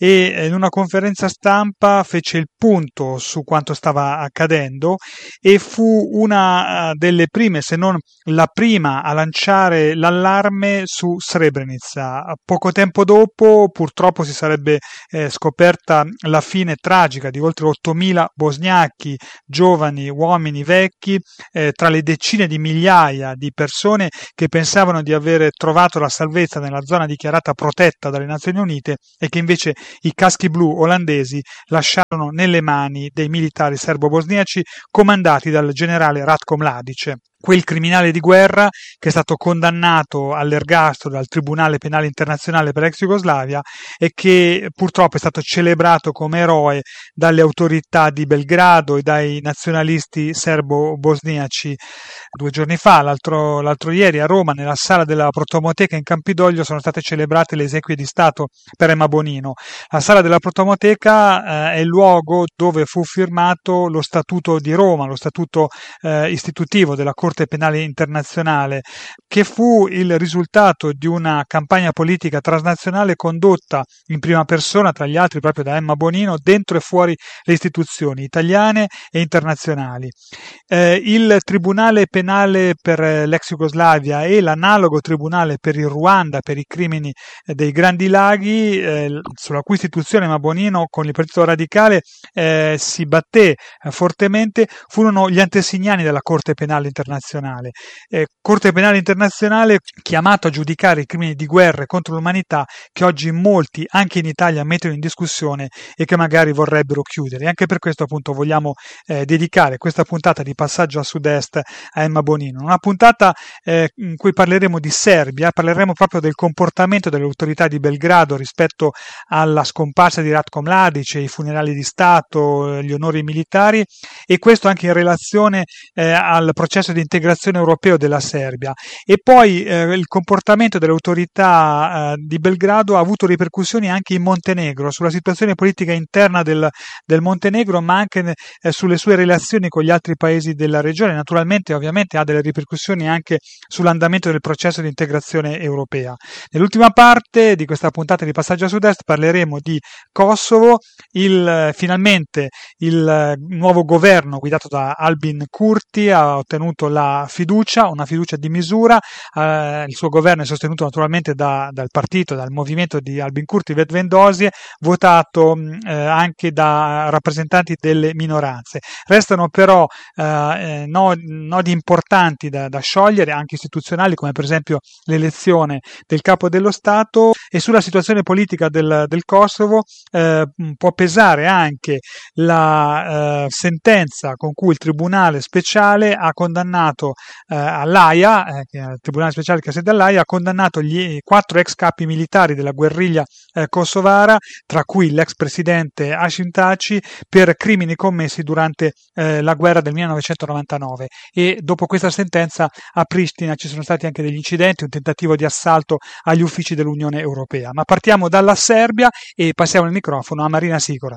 e in una conferenza stampa fece il punto su quanto stava accadendo e fu una delle prime, se non la prima, a lanciare l'allarme su Srebrenica. Poco tempo dopo purtroppo si sarebbe eh, scoperta la fine tragica di oltre ottomila bosniachi, giovani, uomini, vecchi, eh, tra le decine di migliaia di persone che pensavano di avere trovato la salvezza nella zona dichiarata protetta dalle Nazioni Unite e che invece i caschi blu olandesi lasciarono nelle mani dei militari serbo-bosniaci comandati dal generale Ratko Mladic, quel criminale di guerra che è stato condannato all'ergastolo dal Tribunale Penale Internazionale per l'ex Jugoslavia e che purtroppo è stato celebrato come eroe dalle autorità di Belgrado e dai nazionalisti serbo-bosniaci. Due giorni fa, l'altro, l'altro ieri, a Roma, nella sala della Protomoteca in Campidoglio, sono state celebrate le esequie di Stato per Emma Bonino. La sala della Protomoteca eh, è il luogo dove fu firmato lo Statuto di Roma, lo Statuto eh, istitutivo della Corte Penale Internazionale, che fu il risultato di una campagna politica transnazionale condotta in prima persona, tra gli altri proprio da Emma Bonino, dentro e fuori le istituzioni italiane e internazionali. Eh, il Tribunale Penale per l'ex Jugoslavia e l'analogo Tribunale per il Ruanda per i crimini dei Grandi Laghi, eh, sulla cui istituzione Emma Bonino con il Partito Radicale eh, si batté eh, fortemente, furono gli antesignani della Corte Penale Internazionale. Eh, Corte Penale Internazionale chiamato a giudicare i crimini di guerra contro l'umanità che oggi molti, anche in Italia, mettono in discussione e che magari vorrebbero chiudere. E anche per questo appunto vogliamo eh, dedicare questa puntata di Passaggio a Sud-Est a Emma Bonino, una puntata eh, in cui parleremo di Serbia, parleremo proprio del comportamento delle autorità di Belgrado rispetto alla scomparsa di Ratko Mladic, i funerali di Stato, gli onori militari, e questo anche in relazione eh, al processo di integrazione europeo della Serbia. E poi eh, il comportamento delle autorità eh, di Belgrado ha avuto ripercussioni anche in Montenegro, sulla situazione politica interna del, del Montenegro, ma anche eh, sulle sue relazioni con gli altri paesi della regione. Naturalmente, ovviamente, ha delle ripercussioni anche sull'andamento del processo di integrazione europea. Nell'ultima parte di questa puntata di Passaggio a Sud-Est parleremo di Kosovo. Il, finalmente il nuovo governo guidato da Albin Kurti ha ottenuto la fiducia, una fiducia di misura. Eh, il suo governo è sostenuto naturalmente da, dal partito, dal movimento di Albin Kurti, Vetvendosie, votato eh, anche da rappresentanti delle minoranze. Restano però eh, nodi, nodi importanti da, da sciogliere, anche istituzionali, come per esempio l'elezione del capo dello Stato, e sulla situazione politica del, del Kosovo eh, può pesare anche la eh, sentenza con cui il Tribunale Speciale ha condannato eh, all'Aia, eh, il Tribunale Speciale che ha sede all'Aia, ha condannato gli quattro ex capi militari della guerriglia eh, kosovara, tra cui l'ex presidente Hashim Thaçi, per crimini commessi durante eh, la guerra del millenovecentonovantanove. E dopo questa sentenza a Pristina ci sono stati anche degli incidenti, un tentativo di assalto agli uffici dell'Unione Europea. Ma partiamo dalla Serbia e passiamo il microfono a Marina Sicora.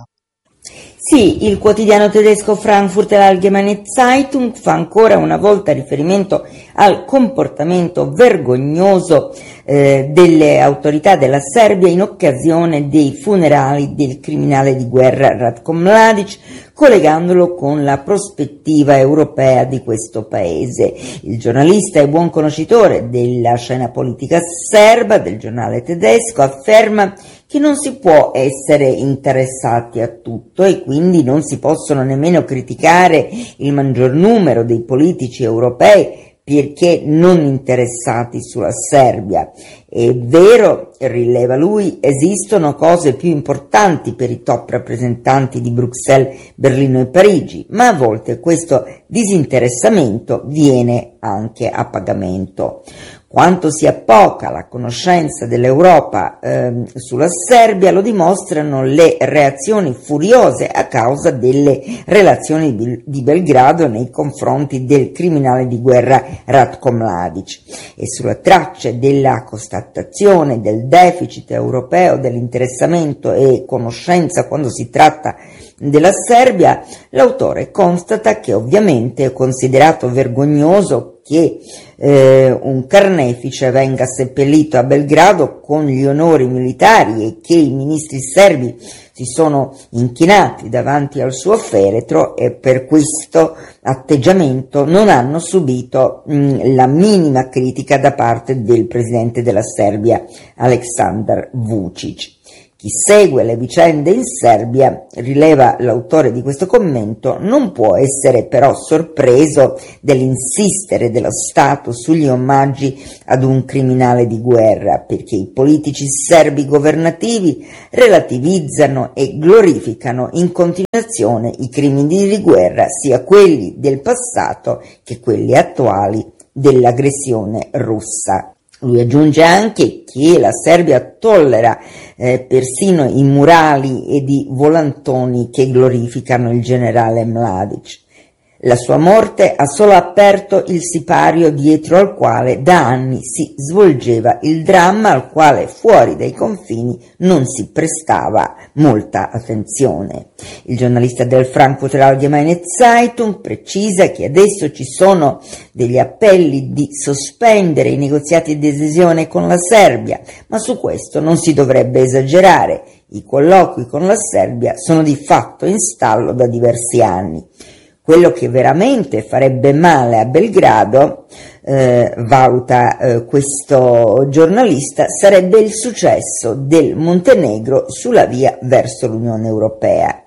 Sì, il quotidiano tedesco Frankfurter Allgemeine Zeitung fa ancora una volta riferimento al comportamento vergognoso eh, delle autorità della Serbia in occasione dei funerali del criminale di guerra Ratko Mladic, collegandolo con la prospettiva europea di questo paese. Il giornalista e buon conoscitore della scena politica serba del giornale tedesco afferma che non si può essere interessati a tutto e quindi non si possono nemmeno criticare il maggior numero dei politici europei perché non interessati sulla Serbia. È vero, rileva lui, esistono cose più importanti per i top rappresentanti di Bruxelles, Berlino e Parigi, ma a volte questo disinteressamento viene anche a pagamento. Quanto sia poca la conoscenza dell'Europa eh, sulla Serbia lo dimostrano le reazioni furiose a causa delle relazioni di Belgrado nei confronti del criminale di guerra Ratko Mladic. E sulla traccia della constatazione del deficit europeo dell'interessamento e conoscenza quando si tratta della Serbia, l'autore constata che ovviamente è considerato vergognoso che eh, un carnefice venga seppellito a Belgrado con gli onori militari e che i ministri serbi si sono inchinati davanti al suo feretro e per questo atteggiamento non hanno subito mh, la minima critica da parte del presidente della Serbia Aleksandar Vučić. Chi segue le vicende in Serbia, rileva l'autore di questo commento, non può essere però sorpreso dell'insistere dello Stato sugli omaggi ad un criminale di guerra, perché i politici serbi governativi relativizzano e glorificano in continuazione i crimini di guerra, sia quelli del passato che quelli attuali dell'aggressione russa. Lui aggiunge anche che la Serbia tollera eh, persino i murali ed i volantoni che glorificano il generale Mladić. La sua morte ha solo aperto il sipario dietro al quale da anni si svolgeva il dramma, al quale fuori dai confini non si prestava molta attenzione. Il giornalista del Frankfurter Allgemeine Zeitung precisa che adesso ci sono degli appelli di sospendere i negoziati di adesione con la Serbia, ma su questo non si dovrebbe esagerare. I colloqui con la Serbia sono di fatto in stallo da diversi anni. Quello che veramente farebbe male a Belgrado, eh, valuta eh, questo giornalista, sarebbe il successo del Montenegro sulla via verso l'Unione Europea.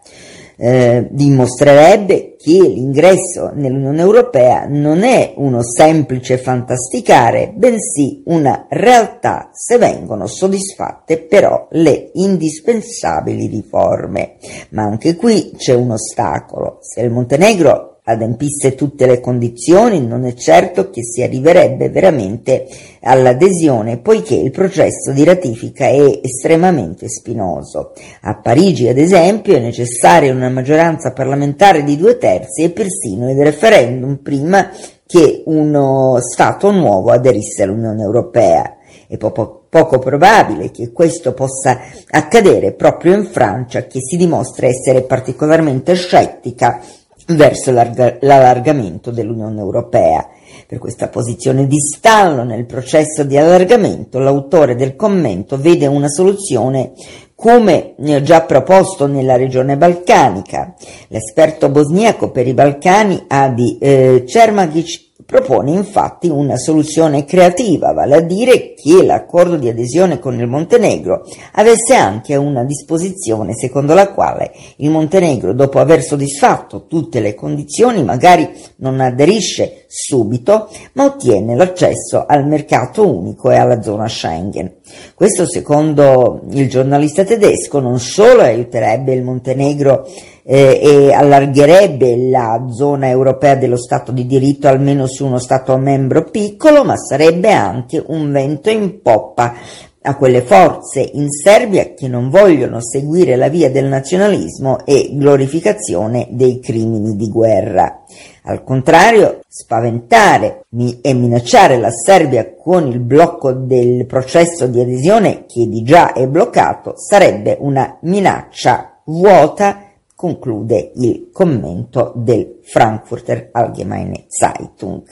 Eh, dimostrerebbe che l'ingresso nell'Unione Europea non è uno semplice fantasticare, bensì una realtà se vengono soddisfatte però le indispensabili riforme. Ma anche qui c'è un ostacolo: se il Montenegro adempisse tutte le condizioni, non è certo che si arriverebbe veramente all'adesione, poiché il processo di ratifica è estremamente spinoso. A Parigi, ad esempio, è necessaria una maggioranza parlamentare di due terzi e persino il referendum prima che uno Stato nuovo aderisse all'Unione Europea. È poco, poco probabile che questo possa accadere proprio in Francia, che si dimostra essere particolarmente scettica verso l'allargamento dell'Unione Europea. Per questa posizione di stallo nel processo di allargamento, l'autore del commento vede una soluzione come già proposto nella regione balcanica. L'esperto bosniaco per i Balcani Adi eh, Čermagić propone infatti una soluzione creativa, vale a dire che l'accordo di adesione con il Montenegro avesse anche una disposizione secondo la quale il Montenegro, dopo aver soddisfatto tutte le condizioni, magari non aderisce subito, ma ottiene l'accesso al mercato unico e alla zona Schengen. Questo, secondo il giornalista tedesco, non solo aiuterebbe il Montenegro eh, e allargherebbe la zona europea dello Stato di diritto almeno su uno Stato membro piccolo, ma sarebbe anche un vento in poppa a quelle forze in Serbia che non vogliono seguire la via del nazionalismo e glorificazione dei crimini di guerra. Al contrario, spaventare e minacciare la Serbia con il blocco del processo di adesione, che di già è bloccato, sarebbe una minaccia vuota, conclude il commento del Frankfurter Allgemeine Zeitung.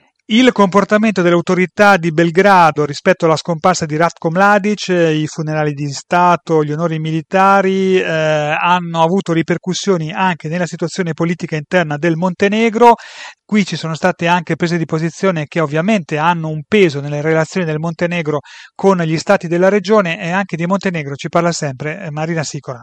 Il comportamento delle autorità di Belgrado rispetto alla scomparsa di Ratko Mladić, i funerali di Stato, gli onori militari eh, hanno avuto ripercussioni anche nella situazione politica interna del Montenegro. Qui ci sono state anche prese di posizione che ovviamente hanno un peso nelle relazioni del Montenegro con gli stati della regione, e anche di Montenegro ci parla sempre Marina Sicora.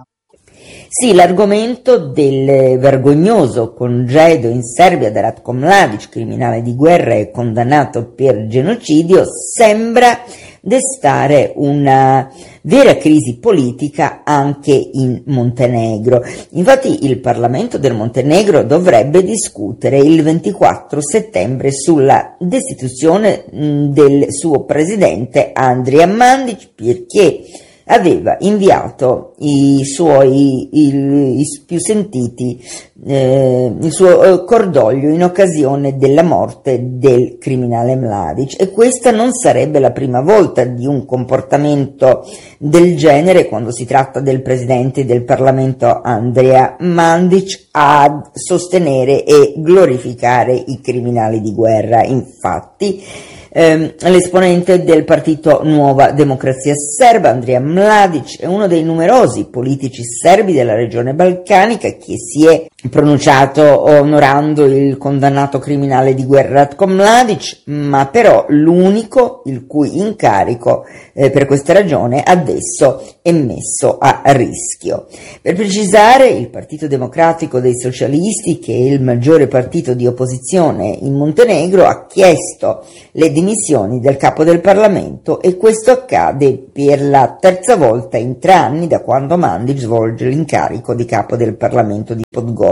Sì, l'argomento del vergognoso congedo in Serbia da Ratko Mladić, criminale di guerra e condannato per genocidio, sembra destare una vera crisi politica anche in Montenegro. Infatti il Parlamento del Montenegro dovrebbe discutere il ventiquattro settembre sulla destituzione del suo presidente Andrija Mandić, perché aveva inviato i suoi il, i più sentiti eh, il suo eh, cordoglio in occasione della morte del criminale Mladic, e questa non sarebbe la prima volta di un comportamento del genere quando si tratta del presidente del Parlamento Andrija Mandić a sostenere e glorificare i criminali di guerra. Infatti ehm, l'esponente del partito Nuova Democrazia Serba, Andrija Mladic, è uno dei numerosi politici serbi della regione balcanica che si è pronunciato onorando il condannato criminale di guerra Ratko Mladic, ma però l'unico il cui incarico eh, per questa ragione adesso è messo a rischio. Per precisare, il Partito Democratico dei Socialisti, che è il maggiore partito di opposizione in Montenegro, ha chiesto le dimissioni del capo del Parlamento, e questo accade per la terza volta in tre anni da quando Mandić svolge l'incarico di capo del Parlamento di Podgorica.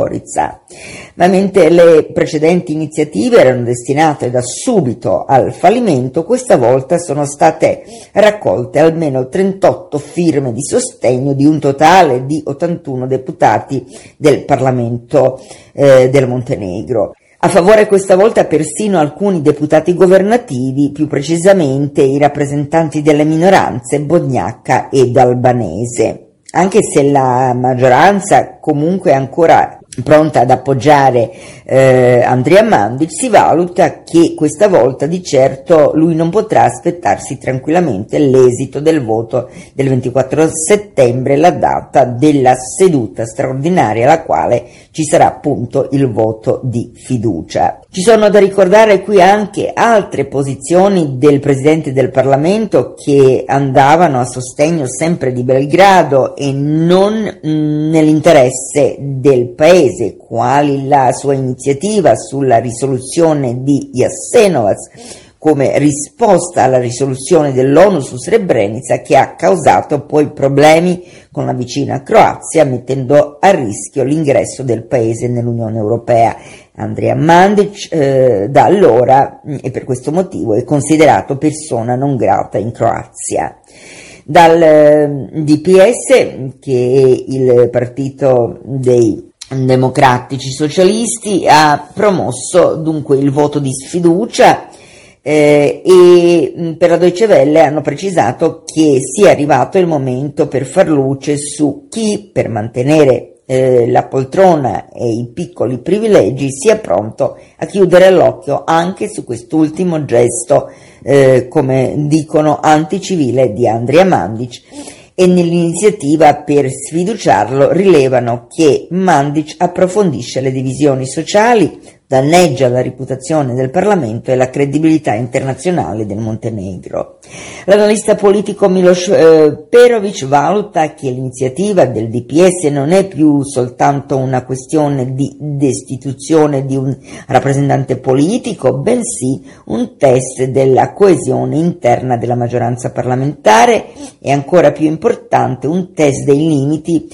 Ma mentre le precedenti iniziative erano destinate da subito al fallimento, questa volta sono state raccolte almeno trentotto firme di sostegno di un totale di ottantuno deputati del Parlamento eh, del Montenegro. A favore questa volta persino alcuni deputati governativi, più precisamente i rappresentanti delle minoranze bosniaca ed albanese. Anche se la maggioranza comunque è ancora pronta ad appoggiare eh, Andrija Mandić, si valuta che questa volta di certo lui non potrà aspettarsi tranquillamente l'esito del voto del ventiquattro settembre, la data della seduta straordinaria alla quale ci sarà appunto il voto di fiducia. Ci sono da ricordare qui anche altre posizioni del Presidente del Parlamento che andavano a sostegno sempre di Belgrado e non mh, nell'interesse del paese, quali la sua iniziativa sulla risoluzione di Jasenovac come risposta alla risoluzione dell'ONU su Srebrenica, che ha causato poi problemi con la vicina Croazia, mettendo a rischio l'ingresso del paese nell'Unione Europea. Andrija Mandić eh, da allora, e per questo motivo, è considerato persona non grata in Croazia. Dal eh, D P S, che è il partito dei democratici socialisti, ha promosso dunque il voto di sfiducia eh, e per la Deutsche Welle hanno precisato che sia arrivato il momento per far luce su chi, per mantenere eh, la poltrona e i piccoli privilegi, sia pronto a chiudere l'occhio anche su quest'ultimo gesto, eh, come dicono, anticivile di Andrija Mandić, e nell'iniziativa per sfiduciarlo rilevano che Mandić approfondisce le divisioni sociali, danneggia la reputazione del Parlamento e la credibilità internazionale del Montenegro. L'analista politico Miloš eh, Perović valuta che l'iniziativa del D P S non è più soltanto una questione di destituzione di un rappresentante politico, bensì un test della coesione interna della maggioranza parlamentare e, ancora più importante, un test dei limiti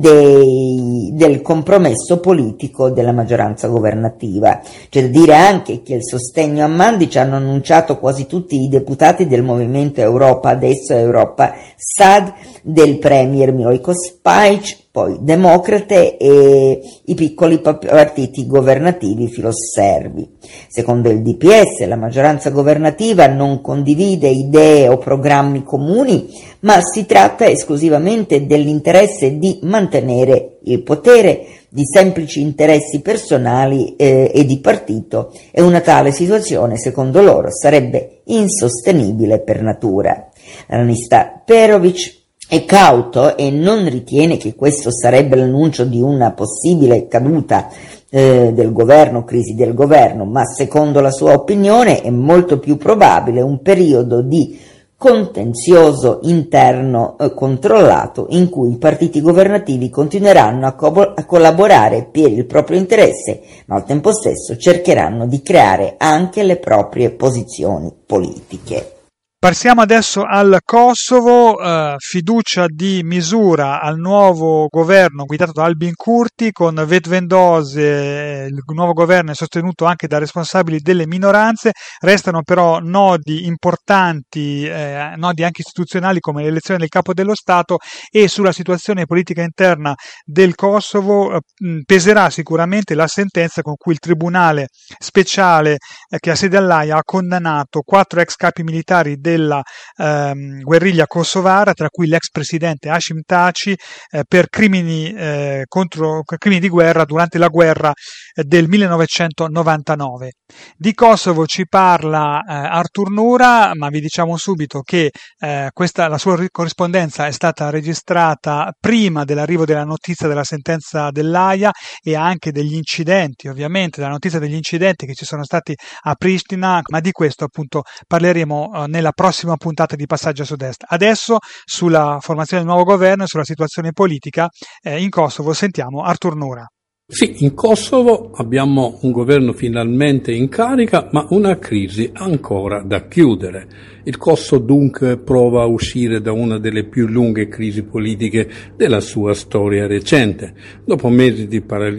dei, del compromesso politico della maggioranza governativa. C'è da dire anche che il sostegno a Mandić hanno annunciato quasi tutti i deputati del movimento Europa Adesso, Europa Sad, del premier Milojko Spajić, poi Democrate e i piccoli partiti governativi filoserbi. Secondo il D P S, la maggioranza governativa non condivide idee o programmi comuni, ma si tratta esclusivamente dell'interesse di mantenere il potere, di semplici interessi personali eh, e di partito, e una tale situazione, secondo loro, sarebbe insostenibile per natura. L'analista Perović è cauto e non ritiene che questo sarebbe l'annuncio di una possibile caduta eh, del governo, crisi del governo, ma secondo la sua opinione è molto più probabile un periodo di contenzioso interno eh, controllato, in cui i partiti governativi continueranno a, co- a collaborare per il proprio interesse, ma al tempo stesso cercheranno di creare anche le proprie posizioni politiche. Passiamo adesso al Kosovo, eh, fiducia di misura al nuovo governo guidato da Albin Kurti, con Vetvedose, il nuovo governo è sostenuto anche da responsabili delle minoranze. Restano però nodi importanti, eh, nodi anche istituzionali, come l'elezione del capo dello Stato, e sulla situazione politica interna del Kosovo eh, peserà sicuramente la sentenza con cui il tribunale speciale eh, che ha sede all'Aia ha condannato quattro ex capi militari del della ehm, guerriglia kosovara, tra cui l'ex presidente Hashim Thaçi, eh, per crimini, eh, contro, crimini di guerra durante la guerra eh, del millenovecentonovantanove. Di Kosovo ci parla eh, Artur Nura, ma vi diciamo subito che eh, questa, la sua corrispondenza è stata registrata prima dell'arrivo della notizia della sentenza dell'Aia e anche degli incidenti, ovviamente, della notizia degli incidenti che ci sono stati a Pristina, ma di questo appunto parleremo eh, nella prossima puntata di Passaggio a Sud-Est. Adesso sulla formazione del nuovo governo e sulla situazione politica eh, in Kosovo sentiamo Artur Nura. Sì, in Kosovo abbiamo un governo finalmente in carica, ma una crisi ancora da chiudere. Il Kosovo dunque prova a uscire da una delle più lunghe crisi politiche della sua storia recente. Dopo mesi di paralisi